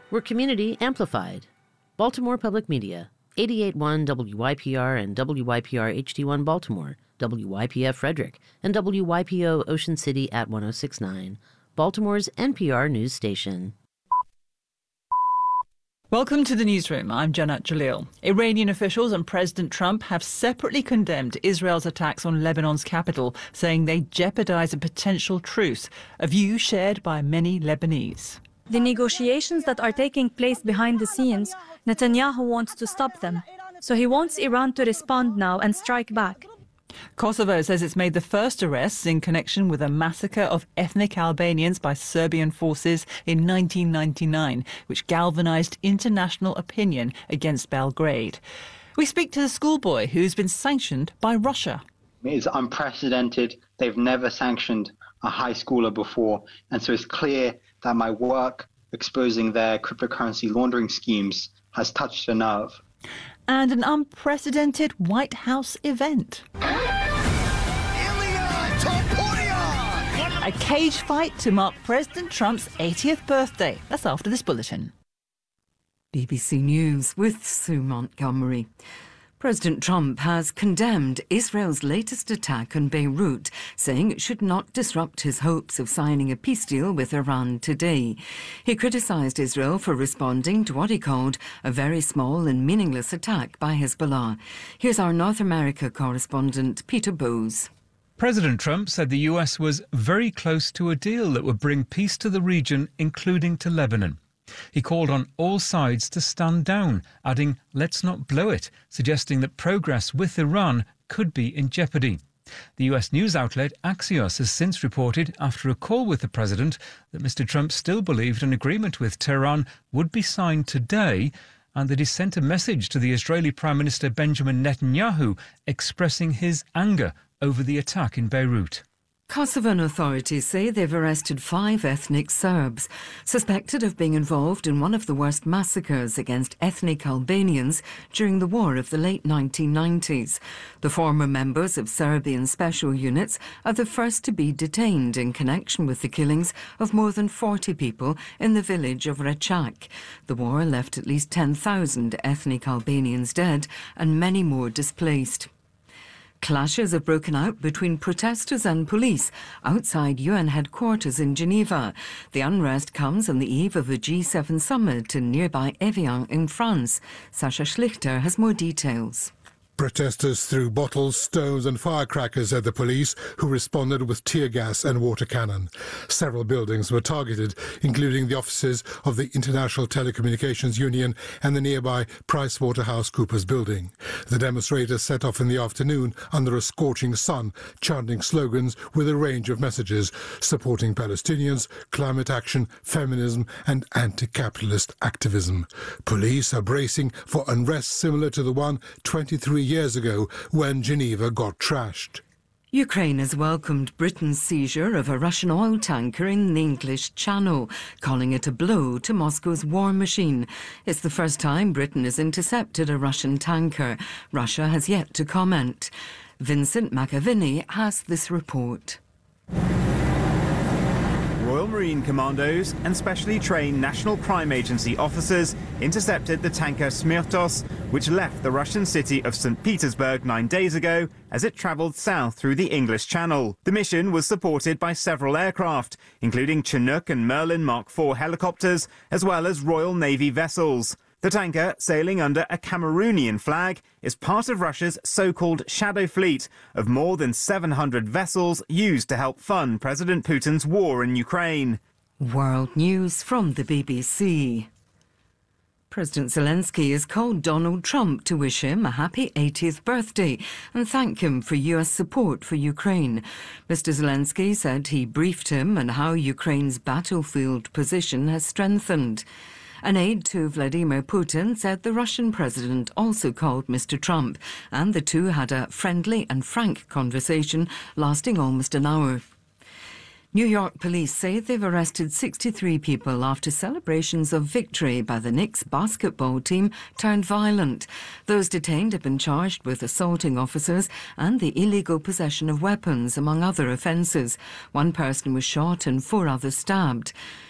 We're community amplified. Baltimore Public Media, 88.1 WYPR and WYPR HD1 Baltimore, WYPF Frederick, and WYPO Ocean City at 106.9, Baltimore's NPR news station. Welcome to the newsroom. I'm Jannat Jalil. Iranian officials and President Trump have separately condemned Israel's attacks on Lebanon's capital, saying they jeopardize a potential truce, a view shared by many Lebanese. The negotiations that are taking place behind the scenes, Netanyahu wants to stop them. So he wants Iran to respond now and strike back. Kosovo says it's made the first arrests in connection with a massacre of ethnic Albanians by Serbian forces in 1999, which galvanized international opinion against Belgrade. We speak to the schoolboy who's been sanctioned by Russia. It's unprecedented. They've never sanctioned a high schooler before. And so it's clear that my work exposing their cryptocurrency laundering schemes has touched a nerve. And an unprecedented White House event. A cage fight to mark President Trump's 80th birthday. That's after this bulletin. BBC News with Sue Montgomery. President Trump has condemned Israel's latest attack on Beirut, saying it should not disrupt his hopes of signing a peace deal with Iran today. He criticised Israel for responding to what he called a very small and meaningless attack by Hezbollah. Here's our North America correspondent, Peter Bowes. President Trump said the US was very close to a deal that would bring peace to the region, including to Lebanon. He called on all sides to stand down, adding, "Let's not blow it," suggesting that progress with Iran could be in jeopardy. The US news outlet Axios has since reported, after a call with the president, that Mr. Trump still believed an agreement with Tehran would be signed today, and that he sent a message to the Israeli Prime Minister Benjamin Netanyahu expressing his anger over the attack in Beirut. Kosovan authorities say they've arrested 5 ethnic Serbs suspected of being involved in one of the worst massacres against ethnic Albanians during the war of the late 1990s. The former members of Serbian special units are the first to be detained in connection with the killings of more than 40 people in the village of Rečak. The war left at least 10,000 ethnic Albanians dead and many more displaced. Clashes have broken out between protesters and police outside UN headquarters in Geneva. The unrest comes on the eve of a G7 summit in nearby Evian in France. Sasha Schlichter has more details. Protesters threw bottles, stones and firecrackers at the police, who responded with tear gas and water cannon. Several buildings were targeted, including the offices of the International Telecommunications Union and the nearby PricewaterhouseCoopers building. The demonstrators set off in the afternoon under a scorching sun, chanting slogans with a range of messages supporting Palestinians, climate action, feminism and anti-capitalist activism. Police are bracing for unrest similar to the one 23 years ago when Geneva got trashed. Ukraine has welcomed Britain's seizure of a Russian oil tanker in the English Channel, calling it a blow to Moscow's war machine. It's the first time Britain has intercepted a Russian tanker. Russia has yet to comment. Vincent McAviney has this report. Royal Marine Commandos and specially trained National Crime Agency officers intercepted the tanker Smirtos, which left the Russian city of St. Petersburg 9 days ago as it travelled south through the English Channel. The mission was supported by several aircraft, including Chinook and Merlin Mark IV helicopters, as well as Royal Navy vessels. The tanker, sailing under a Cameroonian flag, is part of Russia's so-called shadow fleet of more than 700 vessels used to help fund President Putin's war in Ukraine. World News from the BBC. President Zelensky has called Donald Trump to wish him a happy 80th birthday and thank him for US support for Ukraine. Mr. Zelensky said he briefed him on how Ukraine's battlefield position has strengthened. An aide to Vladimir Putin said the Russian president also called Mr. Trump, and the two had a friendly and frank conversation lasting almost an hour. New York police say they've arrested 63 people after celebrations of victory by the Knicks basketball team turned violent. Those detained have been charged with assaulting officers and the illegal possession of weapons, among other offences. One person was shot and 4 others stabbed.